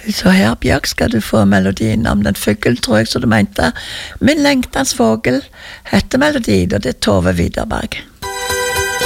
Så her, Bjørk, skal du få melodien om den fuglen, tror jeg, så du mente. Min lengtans fågel heter melodien, og det er Tove Widerberg.